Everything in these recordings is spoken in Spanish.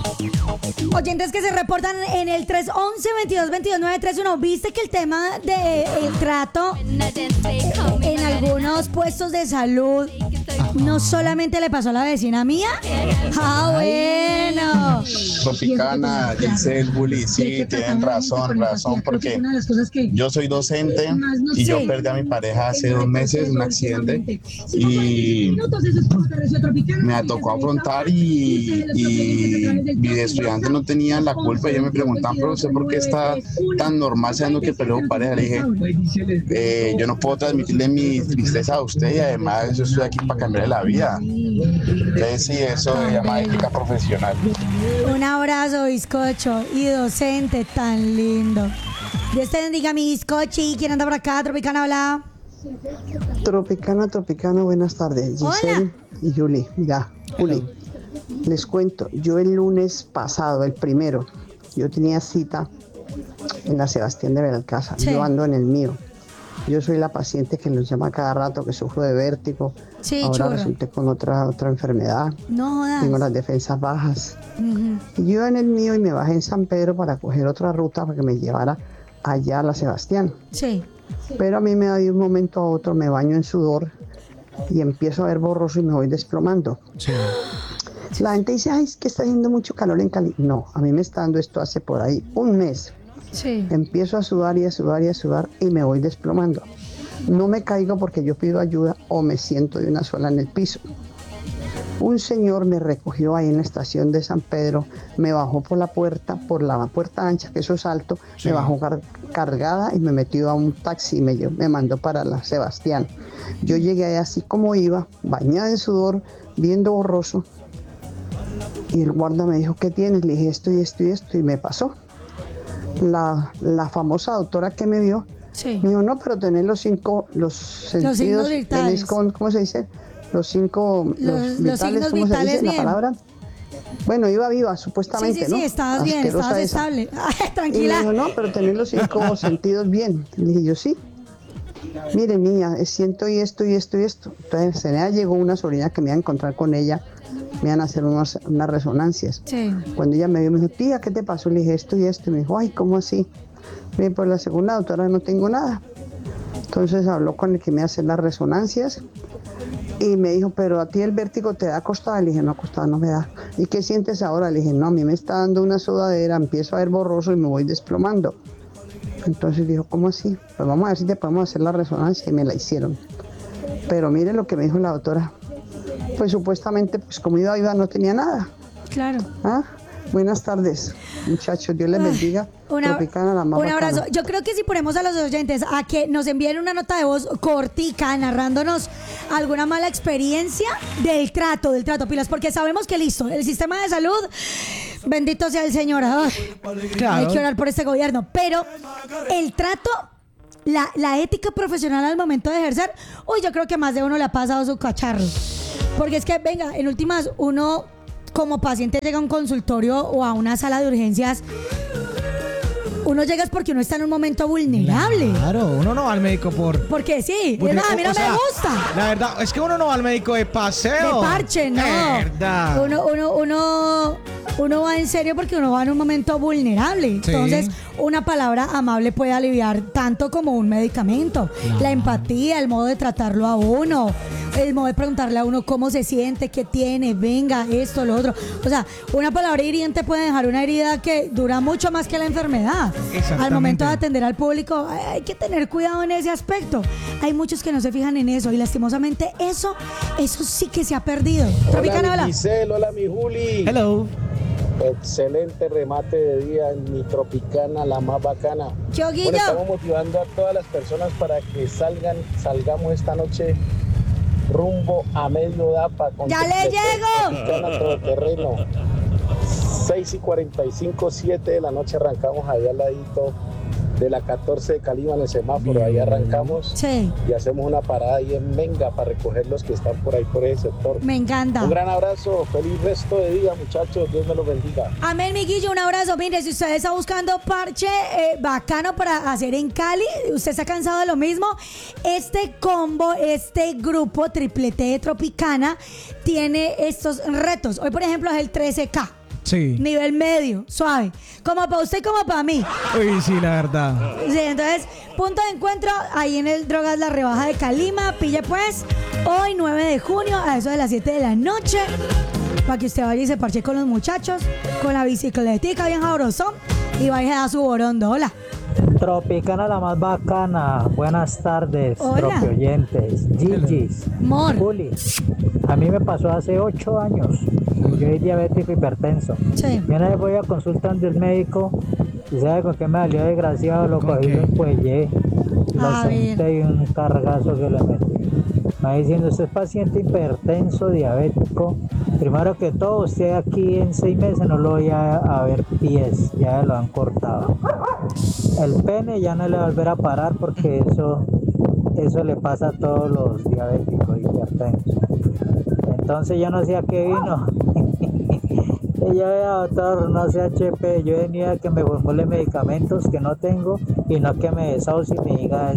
Oyentes que se reportan en el 311-2222-931. ¿Viste que el tema del trato en algunos puestos de salud no solamente le pasó a la vecina mía? ¡Ah, bueno! Tropicana, Giselle, Bully, sí, tienen razón, porque yo soy docente y yo perdí a mi pareja hace 2 meses en un accidente y me tocó afrontar y mis estudiantes no tenían la culpa. Ellos me preguntaban, pero ¿usted por qué está tan normal sabiendo que perdió pareja? Le dije, yo no puedo transmitirle mi tristeza a usted y además yo estoy aquí para cambiarle la vida. Entonces sí, eso se llama ética profesional. Un abrazo, bizcocho, y docente tan lindo. Dios te bendiga, mi bizcochi. ¿Quién anda por acá? Tropicana, hola. Tropicana, buenas tardes. Giselle y Julie. Mira, Julie, les cuento, yo el lunes pasado, el primero, yo tenía cita en la Sebastián de Belalcázar. Sí. Yo ando en el mío. Yo soy la paciente que nos llama cada rato, que sufro de vértigo. Sí, ahora resulté con otra enfermedad. No jodas. Tengo las defensas bajas. Y yo en el mío y me bajé en San Pedro para coger otra ruta para que me llevara allá a la Sebastián. Sí. Pero a mí me da de un momento a otro, me baño en sudor y empiezo a ver borroso y me voy desplomando. Sí. La gente dice, ay, es que está haciendo mucho calor en Cali. No, a mí me está dando esto hace por ahí 1 mes. Sí. Empiezo a sudar y me voy desplomando. No me caigo porque yo pido ayuda o me siento de una sola en el piso. Un señor me recogió ahí en la estación de San Pedro, me bajó por la puerta ancha, que eso es alto, sí. Me bajó cargada y me metió a un taxi y me mandó para la Sebastián. Yo llegué ahí así como iba, bañada en sudor, viendo borroso, y el guarda me dijo, ¿qué tienes? Le dije esto y me pasó. La famosa doctora que me vio, sí. Me dijo, no, pero tenés los sentidos, tenés ¿cómo se dice? Los vitales, ¿cómo se dice la palabra? Bueno, iba viva, supuestamente, sí, ¿no? Sí, estabas bien, estabas estable. Tranquila. Y me dijo, no, pero tenés los 5 sentidos bien. Le dije yo, sí. Mire, niña, siento y esto. Entonces, en ella llegó una sobrina que me iba a encontrar con ella, me iban a hacer unas resonancias. Sí. Cuando ella me vio, me dijo, tía, ¿qué te pasó? Le dije esto. Y me dijo, ay, ¿cómo así? Bien, pues la segunda doctora no tengo nada. Entonces habló con el que me hace las resonancias y me dijo, pero a ti el vértigo te da acostada. Le dije, no, acostada no me da. ¿Y qué sientes ahora? Le dije, no, a mí me está dando una sudadera, empiezo a ver borroso y me voy desplomando. Entonces dijo, ¿cómo así? Pues vamos a ver si te podemos hacer la resonancia, y me la hicieron. Pero mire lo que me dijo la doctora. Pues supuestamente, pues como iba no tenía nada. Claro. ¿Ah? Buenas tardes, muchachos, Dios les bendiga. Tropicana, la más un abrazo. bacana. Yo creo que si ponemos a los oyentes a que nos envíen una nota de voz cortica, narrándonos alguna mala experiencia del trato, pilas, porque sabemos que listo, el sistema de salud, bendito sea el Señor. Claro. Hay que orar por este gobierno, pero el trato, la ética profesional al momento de ejercer, yo creo que más de uno le ha pasado su cacharro. Porque es que, venga, en últimas, uno como paciente llega a un consultorio o a una sala de urgencias, uno llega es porque uno está en un momento vulnerable. Claro, uno no va al médico porque sí, es más, a mí no me gusta. La verdad, es que uno no va al médico de paseo. De parche, no. Verdad. Uno va en serio porque uno va en un momento vulnerable. Sí. Entonces, una palabra amable puede aliviar tanto como un medicamento. Claro. La empatía, el modo de tratarlo a uno, el modo de preguntarle a uno cómo se siente, qué tiene, venga, esto, lo otro. O sea, una palabra hiriente puede dejar una herida que dura mucho más que la enfermedad. Al momento de atender al público, hay que tener cuidado en ese aspecto. Hay muchos que no se fijan en eso y lastimosamente eso sí que se ha perdido. Hola, mi Giselle, hola, mi Juli. Hello. Excelente remate de día en mi Tropicana, la más bacana. Yo, Guillo. Bueno, estamos motivando a todas las personas para que salgamos esta noche rumbo a Medio Dapa. ¡Ya le llego! Tropicana todoterreno. 6:45, 7 de la noche arrancamos allá al ladito de la 14 de Calima en el semáforo. Ahí arrancamos. Sí. Y hacemos una parada ahí en Menga para recoger los que están por ahí, por ese sector. Me encanta. Un gran abrazo, feliz resto de día, muchachos, Dios me los bendiga. Amén, mi Guillo, un abrazo. Mire, si usted está buscando parche bacano para hacer en Cali, usted está cansado de lo mismo, este combo, este grupo triplete de Tropicana tiene estos retos. Hoy, por ejemplo, es el 13K. Sí. Nivel medio, suave. Como para usted y como para mí. Uy, sí, la verdad. Sí, entonces, punto de encuentro ahí en el Drogas La Rebaja de Calima. Pille pues, hoy 9 de junio a eso de las 7 de la noche. Para que usted vaya y se parche con los muchachos, con la bicicletica bien jabrosón y vaya a dar su borondola. Tropicana la más bacana. Buenas tardes, Hola. oyentes. Gigis. Mor. Juli. A mí me pasó hace 8 años. Yo soy diabético hipertenso. Sí. Yo una vez voy a consultar del médico y sabe con qué me salió desgraciado, lo ¿Con cogí, qué? lo encuellé, lo A ver. senté y un cargazo que le metí. Me va diciendo, usted es paciente hipertenso, diabético. Primero que todo, usted aquí en 6 meses no lo voy a ver pies, ya lo han cortado. El pene ya no le va a volver a parar porque eso le pasa a todos los diabéticos hipertensos. Entonces yo no sé a qué vino. Y yo, doctor, no sé HP, yo venía a que me formule medicamentos que no tengo y no que me desahucie y me diga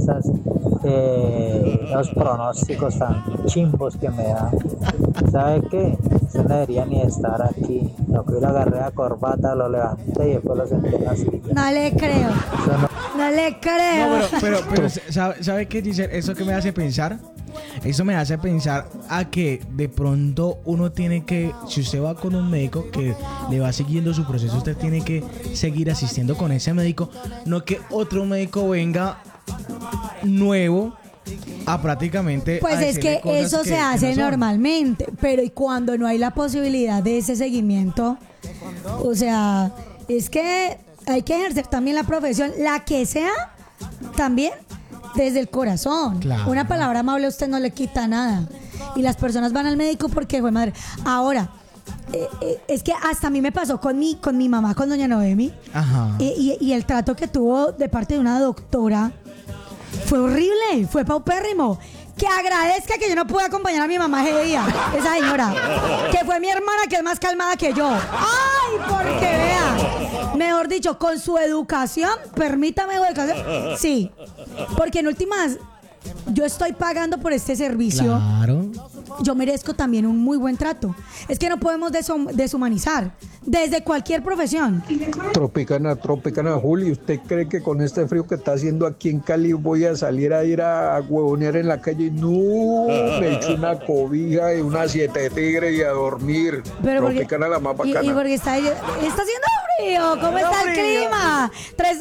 los pronósticos tan chimbos que me da. ¿Sabe qué? Usted no debería ni estar aquí. Lo que lo agarré a corbata, lo levanté y después lo senté en la silla. No le creo. Eso No le creo. No, pero ¿sabe qué, Giselle? ¿Eso que me hace pensar? Eso me hace pensar a que de pronto uno tiene que, si usted va con un médico que le va siguiendo su proceso, usted tiene que seguir asistiendo con ese médico, no que otro médico venga nuevo a prácticamente Pues a es que decirle cosas eso se hace no son. normalmente, pero y cuando no hay la posibilidad de ese seguimiento, o sea, es que hay que ejercer también la profesión, la que sea, también desde el corazón. Claro. Una palabra amable a usted no le quita nada. Y las personas van al médico porque fue madre. Ahora, es que hasta a mí me pasó con mi mamá, con doña Noemi, Ajá. y el trato que tuvo de parte de una doctora fue horrible, fue paupérrimo. Que agradezca que yo no pude acompañar a mi mamá ese día, esa señora, que fue mi hermana, que es más calmada que yo. ¡Ay! Porque vea, mejor dicho, con su educación, permítame educación. Sí, porque en últimas, yo estoy pagando por este servicio. Claro. Yo merezco también un muy buen trato. Es que no podemos deshumanizar desde cualquier profesión. Tropicana, Juli, ¿usted cree que con este frío que está haciendo aquí en Cali voy a salir a ir a huevonear en la calle? No, me echo una cobija y una 7 tigre y a dormir. Pero Tropicana la más bacana. y porque está haciendo frío. ¿Cómo está el clima?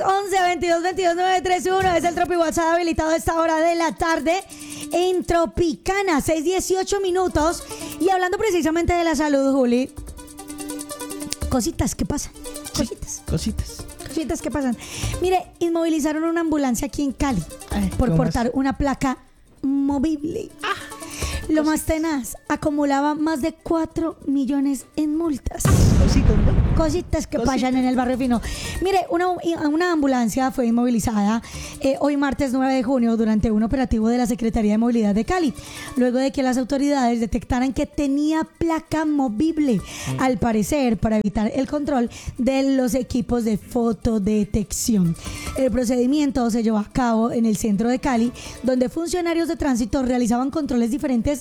311-2222-931 es el Tropi WhatsApp habilitado a esta hora de la tarde en Tropicana, 6:18 minutos. Y hablando precisamente de la salud, Juli, cositas que pasan. Cositas que pasan. Mire, inmovilizaron una ambulancia aquí en Cali por ¿cómo portar una placa movible. Lo más tenaz, acumulaba más de 4 millones en multas. Cositas que pasan en el barrio fino. Mire, una ambulancia fue inmovilizada hoy martes 9 de junio durante un operativo de la Secretaría de Movilidad de Cali, luego de que las autoridades detectaran que tenía placa movible, al parecer para evitar el control de los equipos de fotodetección. El procedimiento se llevó a cabo en el centro de Cali, donde funcionarios de tránsito realizaban controles diferentes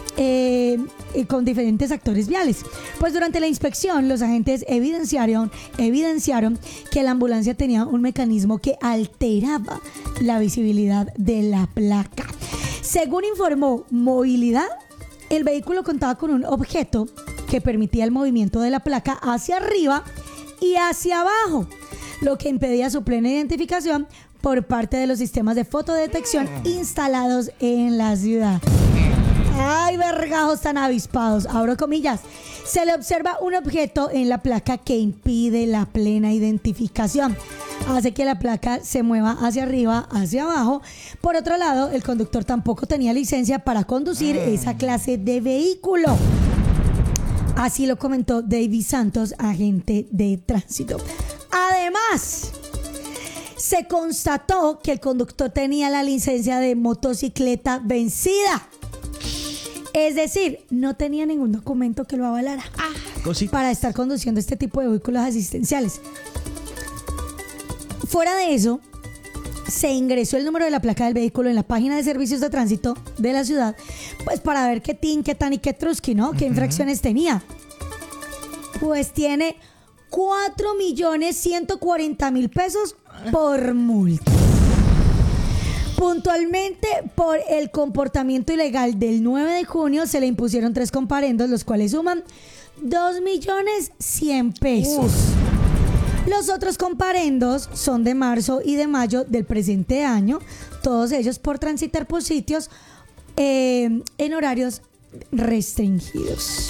con diferentes actores viales. Pues durante la inspección los agentes evidenciaron que la ambulancia tenía un mecanismo que alteraba la visibilidad de la placa. Según informó Movilidad, el vehículo contaba con un objeto que permitía el movimiento de la placa hacia arriba y hacia abajo, lo que impedía su plena identificación por parte de los sistemas de fotodetección instalados en la ciudad. ¡Ay, vergajos tan avispados! Abro comillas. Se le observa un objeto en la placa que impide la plena identificación. Hace que la placa se mueva hacia arriba, hacia abajo. Por otro lado, el conductor tampoco tenía licencia para conducir esa clase de vehículo. Así lo comentó David Santos, agente de tránsito. Además, se constató que el conductor tenía la licencia de motocicleta vencida. Es decir, no tenía ningún documento que lo avalara para estar conduciendo este tipo de vehículos asistenciales. Fuera de eso, se ingresó el número de la placa del vehículo en la página de servicios de tránsito de la ciudad, pues para ver qué tin, qué tan y qué truski, ¿no? Qué infracciones tenía. Pues tiene 4.140.000 pesos por multa. Puntualmente, por el comportamiento ilegal del 9 de junio, se le impusieron 3 comparendos, los cuales suman 2.100.000 pesos. Los otros comparendos son de marzo y de mayo del presente año, todos ellos por transitar por sitios en horarios restringidos.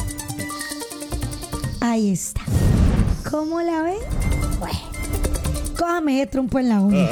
Ahí está. ¿Cómo la ven? Bueno, cójame de trompo en la uña.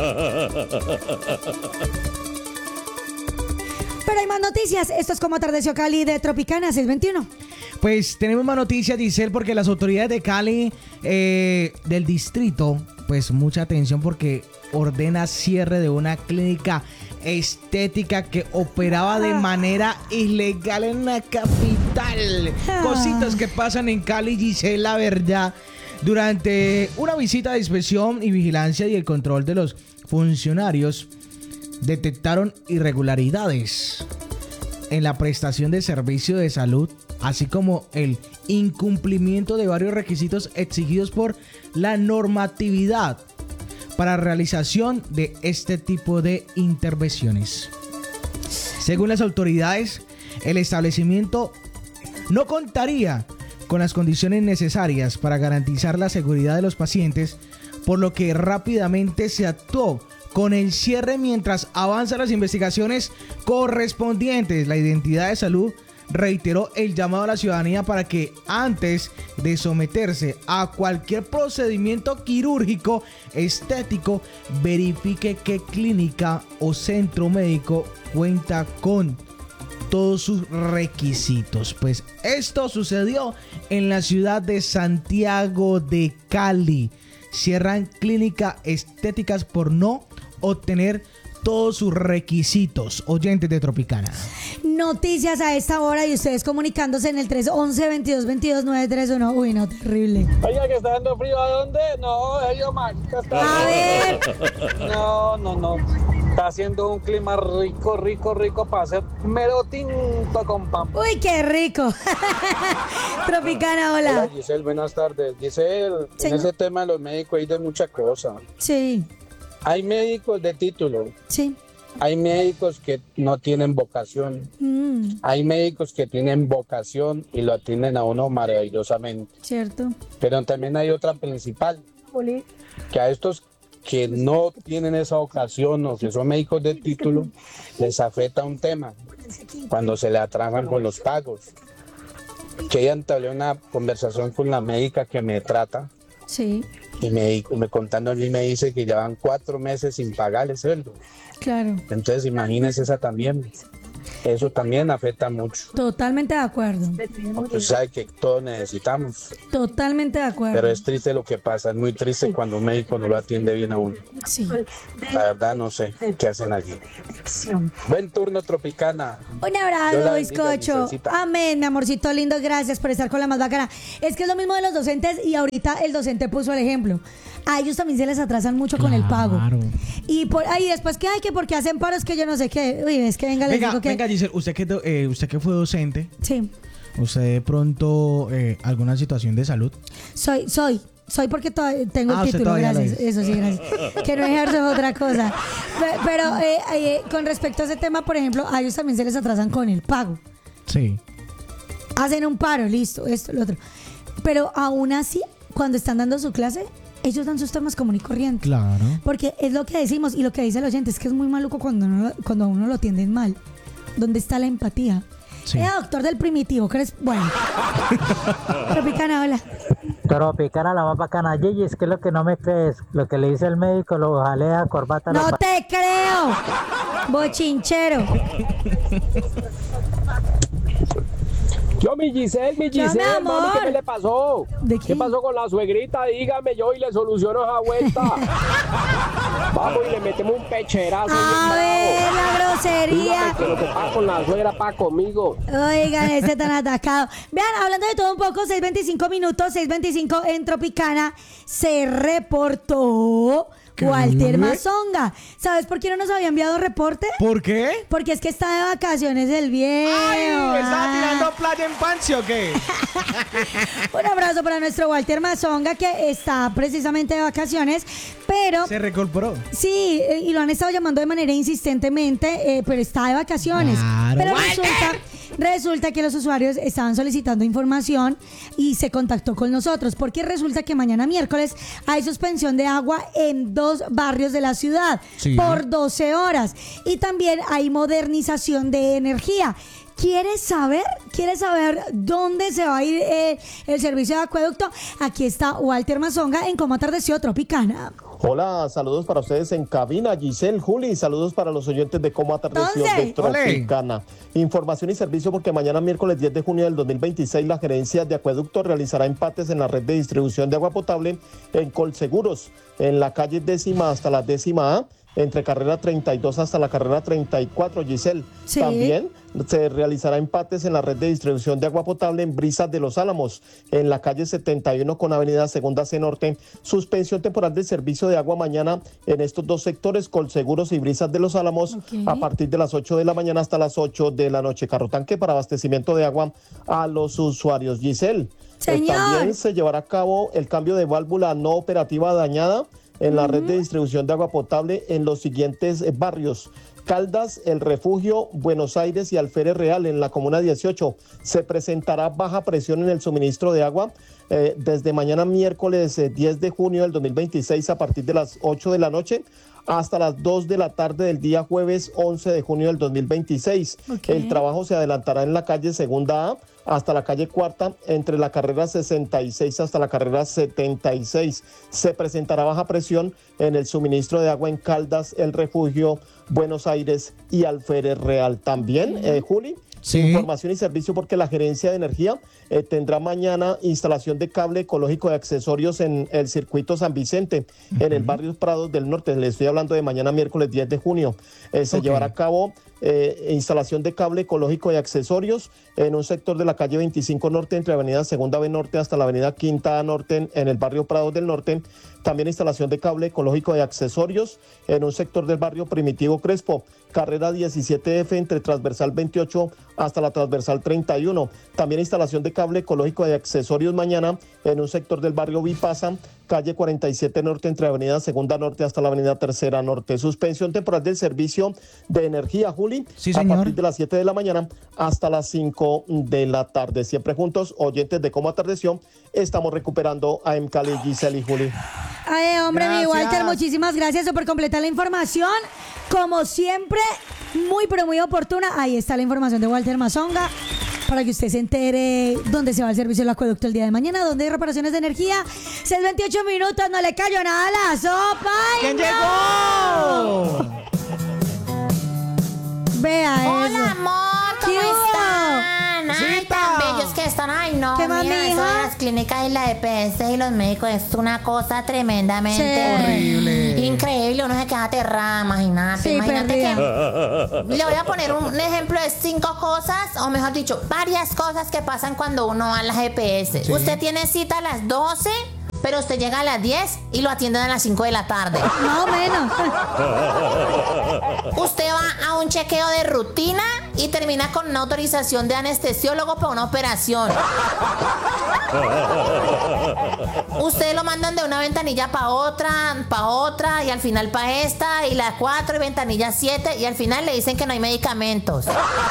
Pero hay más noticias. Esto es Como Atardeció Cali de Tropicana 621. Pues tenemos más noticias, Giselle, porque las autoridades de Cali, del distrito, pues mucha atención porque ordena cierre de una clínica estética que operaba de manera ilegal en la capital. Cositas que pasan en Cali, Giselle, la verdad. Durante una visita de inspección y vigilancia y el control de los funcionarios, detectaron irregularidades en la prestación de servicio de salud, así como el incumplimiento de varios requisitos exigidos por la normatividad para realización de este tipo de intervenciones. Según las autoridades, el establecimiento no contaría con las condiciones necesarias para garantizar la seguridad de los pacientes, por lo que rápidamente se actuó con el cierre mientras avanzan las investigaciones correspondientes. La Identidad de Salud reiteró el llamado a la ciudadanía para que antes de someterse a cualquier procedimiento quirúrgico estético, verifique qué clínica o centro médico cuenta con todos sus requisitos. Pues esto sucedió en la ciudad de Santiago de Cali. Cierran clínicas estéticas por no obtener todos sus requisitos. Oyentes de Tropicana. Noticias a esta hora y ustedes comunicándose en el 311-2222-931. Uy, no, terrible. Oiga, que está dando frío, ¿a dónde? No, ellos más. A ver. No. Está haciendo un clima rico para hacer mero tinto con pan. Uy, qué rico. Tropicana, hola. Hola, Giselle, buenas tardes. Giselle, en ese tema de los médicos hay de muchas cosas. Sí. Hay médicos de título. Sí. Hay médicos que no tienen vocación. Hay médicos que tienen vocación y lo atienden a uno maravillosamente. Cierto. Pero también hay otra principal. Que a estos que no tienen esa vocación o que son médicos de título, les afecta un tema cuando se le atrasan con los pagos. Que ella entablé una conversación con la médica que me trata. Sí. Y me contando a mí me dice que llevan 4 meses sin pagarle sueldo. Claro. Entonces imagínense esa también. Eso también afecta mucho. Totalmente de acuerdo. Usted sabe que todos necesitamos. Totalmente de acuerdo. Pero es triste lo que pasa, es muy triste cuando un médico no lo atiende bien a uno. Sí. La verdad no sé qué hacen allí. Buen turno, Tropicana. Un abrazo, bizcocho. Amén, mi amorcito lindo, gracias por estar con la más bacana. Es que es lo mismo de los docentes y ahorita el docente puso el ejemplo. A ellos también se les atrasan mucho con el pago. Y después que porque hacen paros que yo no sé qué. Uy, es que les digo que... Venga, Giselle, usted que fue docente. Sí. ¿Usted de pronto alguna situación de salud? Soy porque tengo el título, gracias. Eso sí, gracias. Que no ejerzo otra cosa. Pero con respecto a ese tema, por ejemplo, a ellos también se les atrasan con el pago. Sí. Hacen un paro, listo, esto, lo otro. Pero aún así, cuando están dando su clase, ellos dan sus temas común y corriente. Claro. Porque es lo que decimos y lo que dice el oyente, es que es muy maluco cuando a uno lo atienden mal. ¿Dónde está la empatía? Sí. Doctor del primitivo, ¿crees? Bueno. Tropicana, hola. Tropicana, la más bacana. Gigi, es que lo que no me crees, lo que le dice el médico, lo jalea, corbata. ¡No te creo! Bochinchero. Yo, mi Giselle, mami, ¿qué le pasó? ¿Qué pasó con la suegrita? Dígame, yo y le soluciono esa vuelta. Vamos y le metemos un pecherazo. A ver, la grosería. Dígame que lo que pasa con la suegra pa' conmigo. Oigan, ese tan atacado. Vean, hablando de todo un poco, 6:25 minutos, 6:25 en Tropicana, se reportó Walter Mazonga. ¿Sabes por qué no nos había enviado reporte? ¿Por qué? Porque es que está de vacaciones el viejo. ¡Ay! ¿Estaba tirando playa en Pancho o qué? Un abrazo para nuestro Walter Mazonga, que está precisamente de vacaciones, pero... Se reincorporó. Sí, y lo han estado llamando de manera insistentemente, pero está de vacaciones. Claro. Pero resulta que los usuarios estaban solicitando información y se contactó con nosotros, porque resulta que mañana miércoles hay suspensión de agua en 2 barrios de la ciudad por 12 horas. Y también hay modernización de energía. ¿Quieres saber dónde se va a ir el servicio de acueducto? Aquí está Walter Mazonga en Cómo Atardeció Tropicana. Hola, saludos para ustedes en cabina, Giselle, Juli, saludos para los oyentes de Cómo Atardeció de Tropicana. Información y servicio porque mañana miércoles 10 de junio del 2026 la gerencia de acueducto realizará empates en la red de distribución de agua potable en Colseguros, en la calle 10ª hasta la 10ª A, entre carrera 32 hasta la carrera 34, Giselle. Sí. También se realizará empates en la red de distribución de agua potable en Brisas de los Álamos, en la calle 71 con avenida Segunda C Norte. Suspensión temporal del servicio de agua mañana en estos 2 sectores, Colseguros y Brisas de los Álamos, a partir de las 8 de la mañana hasta las 8 de la noche. Carro tanque para abastecimiento de agua a los usuarios. Giselle, también se llevará a cabo el cambio de válvula no operativa dañada en la red de distribución de agua potable en los siguientes barrios: Caldas, El Refugio, Buenos Aires y Alférez Real. En la comuna 18 se presentará baja presión en el suministro de agua desde mañana miércoles 10 de junio del 2026 a partir de las 8 de la noche hasta las 2 de la tarde del día jueves 11 de junio del 2026. El trabajo se adelantará en la calle Segunda A hasta la calle Cuarta, entre la carrera 66 hasta la carrera 76. Se presentará baja presión en el suministro de agua en Caldas, El Refugio, Buenos Aires y Alférez Real. También, Juli, información y servicio porque la gerencia de energía tendrá mañana instalación de cable ecológico de accesorios en el circuito San Vicente, en el barrio Prados del Norte. Le estoy hablando de mañana miércoles 10 de junio. Se llevará a cabo instalación de cable ecológico de accesorios en un sector de la calle 25 Norte, entre avenida Segunda B Norte hasta la avenida Quinta A Norte, en el barrio Prados del Norte. También instalación de cable ecológico de accesorios en un sector del barrio Primitivo Crespo, carrera 17F, entre transversal 28 hasta la transversal 31. También instalación de cable ecológico de accesorios mañana en un sector del barrio Vipasa, calle 47 Norte, entre avenida Segunda Norte hasta la avenida Tercera Norte. Suspensión temporal del servicio de energía, Juli, a partir de las 7 de la mañana hasta las 5 de la tarde. Siempre juntos, oyentes de Cómo Atardeció, estamos recuperando a Cali, Giselle y Juli. Ay, hombre, Gracias. mi Walter, muchísimas gracias por completar la información. Como siempre, muy pero muy oportuna. Ahí está la información de Walter Mazonga, para que usted se entere dónde se va el servicio del acueducto el día de mañana, dónde hay reparaciones de energía. 6:28 minutos, no le cayó nada a la sopa. ¿Quién llegó? Vea eso. Hola, amor, ¿cómo están? Ay, Cita. tan bellos que están. Ay, no, ¿Qué más, mira, eso mija? de las clínicas y la EPS y los médicos es una cosa tremendamente Horrible. increíble. Uno se queda aterrada, imagínate. Sí, imagínate perdida. que... Le voy a poner un ejemplo de 5 cosas, o mejor dicho, varias cosas que pasan cuando uno va a las EPS. Usted tiene cita a las 12... pero usted llega a las 10 y lo atienden a las 5 de la tarde. Más o menos. Usted va a un chequeo de rutina y termina con una autorización de anestesiólogo para una operación. Usted lo mandan de una ventanilla para otra y al final para esta y la 4 y ventanilla 7 y al final le dicen que no hay medicamentos.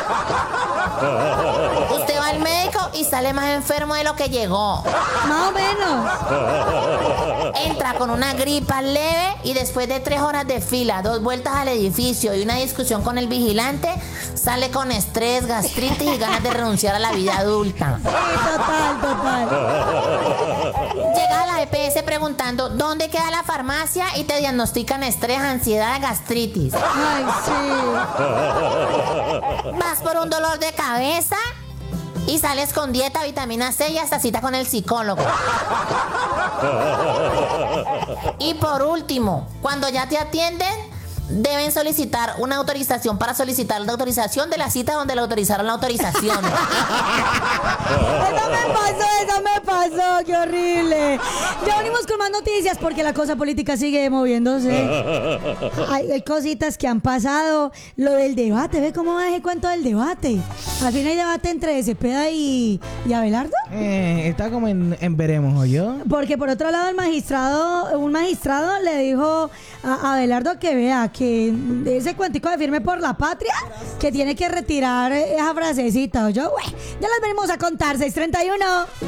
Usted va al médico y sale más enfermo de lo que llegó. Más o menos. Entra con una gripa leve y después de 3 horas de fila, 2 vueltas al edificio y una discusión con el vigilante, sale con estrés, gastritis y ganas de renunciar a la vida adulta. Sí, total. Llegas a la EPS preguntando ¿dónde queda la farmacia? Y te diagnostican estrés, ansiedad, gastritis. Ay, sí. Vas por un dolor de cabeza y sales con dieta, vitamina C y hasta cita con el psicólogo. Y por último, cuando ya te atienden, deben solicitar una autorización para solicitar la autorización de la cita donde le autorizaron la autorización. Eso me pasó Eso me pasó, qué horrible. Ya venimos con más noticias porque la cosa política sigue moviéndose. Hay cositas que han pasado. Lo del debate, ¿ve cómo va ese cuento del debate? Al fin hay debate entre Cepeda y Abelardo. Está como en veremos, ¿o yo? Porque por otro lado un magistrado le dijo a Abelardo que vea que ese cuentico de firme por la patria, que tiene que retirar esa frasecita, ¿o yo? Ya las venimos a contar, 6:31.